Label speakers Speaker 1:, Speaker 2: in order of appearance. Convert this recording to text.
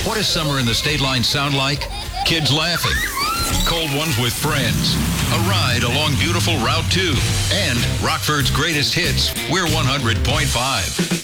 Speaker 1: What does summer in the state line sound like? Kids laughing, cold ones with friends, a ride along beautiful Route 2, and Rockford's greatest hits. We're 100.5.